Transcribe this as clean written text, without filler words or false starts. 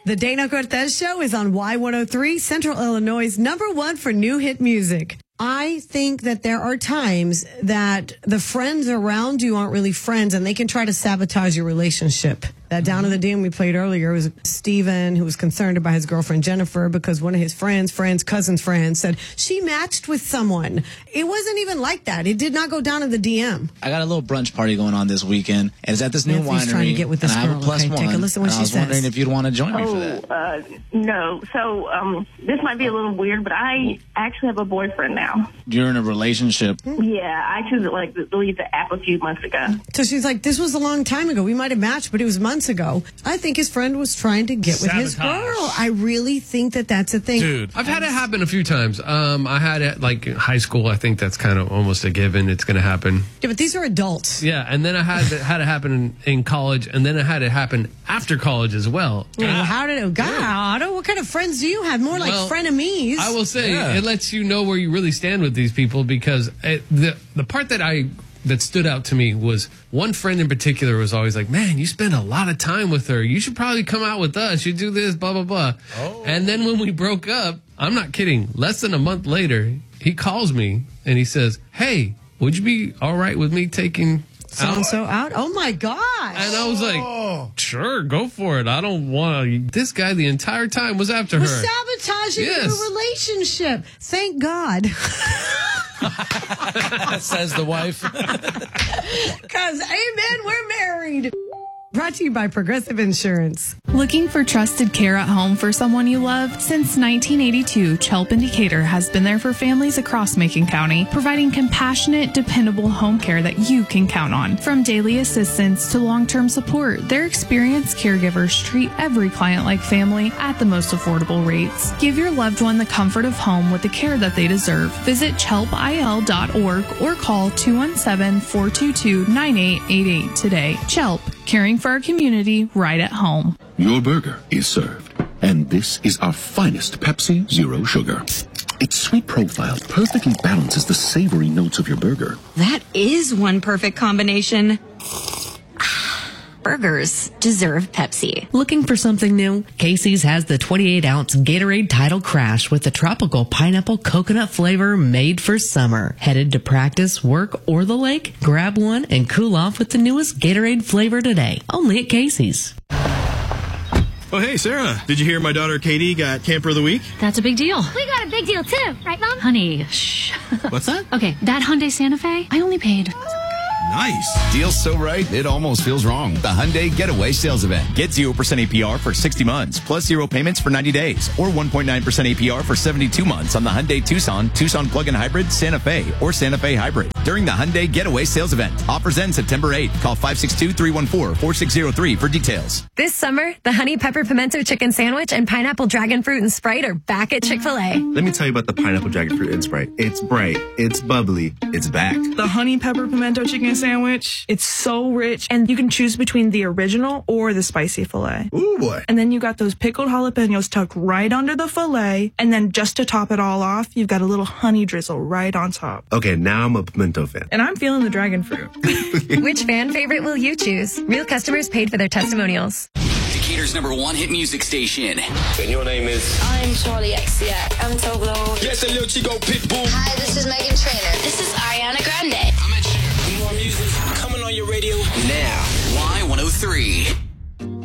The Dana Cortez Show is on Y103, Central Illinois' #1 for new hit music. I think that there are times that the friends around you aren't really friends and they can try to sabotage your relationship. That Down in the DM we played earlier was Steven, who was concerned about his girlfriend Jennifer because one of his cousin's friends said she matched with someone. It wasn't even like that. It did not go down in the DM. I got a little brunch party going on this weekend, and it's at this new winery. Trying to get with this and girl. I have a plus one. Take a listen to what she I was says. wondering if you'd want to join me for that. No. So, this might be a little weird, but I actually have a boyfriend now. You're in a relationship. Yeah, I actually deleted the app a few months ago. So she's like, this was a long time ago. We might have matched, but it was months ago. I think his friend was trying to get with his girl. I really think that that's a thing. Dude, I've had it happen a few times. I had it like in high school. I think that's kind of almost a given. It's going to happen. Yeah, but these are adults. Yeah, and then I had it happen in college, and then I had it happen after college as well. Well, how did it go? Otto, what kind of friends do you have? More like frenemies. I will say, it lets you know where you really stand with these people, because the part that stood out to me was one friend in particular was always like, man, you spend a lot of time with her. You should probably come out with us. You do this, blah, blah, blah. Oh. And then when we broke up, I'm not kidding, less than a month later, he calls me and he says, hey, would you be all right with me taking so-and-so out? Oh, my gosh. And I was like, sure, go for it. I don't want to. This guy the entire time was after her. Sabotaging your relationship. Thank God. Says the wife. Because, amen, we're married. Brought to you by Progressive Insurance. Looking for trusted care at home for someone you love? Since 1982, Chelp in Decatur has been there for families across Macon County, providing compassionate, dependable home care that you can count on. From daily assistance to long-term support, their experienced caregivers treat every client like family at the most affordable rates. Give your loved one the comfort of home with the care that they deserve. Visit chelpil.org or call 217-422-9888 today. Chelp, caring for our community right at home. Your burger is served, and this is our finest Pepsi Zero Sugar. Its sweet profile perfectly balances the savory notes of your burger. That is one perfect combination. Burgers deserve Pepsi. Looking for something new? Casey's has the 28-ounce Gatorade Tidal Crash with the tropical pineapple coconut flavor made for summer. Headed to practice, work, or the lake? Grab one and cool off with the newest Gatorade flavor today. Only at Casey's. Oh, hey, Sarah. Did you hear my daughter Katie got Camper of the Week? That's a big deal. We got a big deal, too. Right, Mom? Honey, shh. What's that? Okay, that Hyundai Santa Fe, I only paid... Nice. Deal's so right, it almost feels wrong. The Hyundai Getaway Sales Event. Get 0% APR for 60 months, plus 0 payments for 90 days, or 1.9% APR for 72 months on the Hyundai Tucson, Tucson Plug-in Hybrid, Santa Fe, or Santa Fe Hybrid. During the Hyundai Getaway Sales Event. Offers end September 8th. Call 562-314-4603 for details. This summer, the Honey Pepper Pimento Chicken Sandwich and Pineapple Dragon Fruit and Sprite are back at Chick-fil-A. Let me tell you about the Pineapple Dragon Fruit and Sprite. It's bright, it's bubbly, it's back. The Honey Pepper Pimento Chicken Sandwich, it's so rich, and you can choose between the original or the spicy filet. Ooh, boy. And then you got those pickled jalapenos tucked right under the filet, and then just to top it all off, you've got a little honey drizzle right on top. Okay, now I'm a pimento fan. And I'm feeling the dragon fruit. Which fan favorite will you choose? Real customers paid for their testimonials. Decatur's #1 hit music station. And your name is? I'm Charlie XCX. I'm Toblo. Yes, a little Chico Pitbull. Hi, this is Megan Trainor. This is Ariana Grande. I'm Ed Sheeran. More music coming on your radio now. Y103.